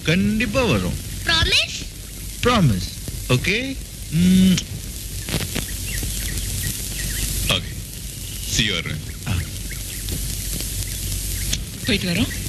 கண்டிப்பா வரும். Promise? Promise. Okay. Okay. See you around. போயிட்டு வரோம்.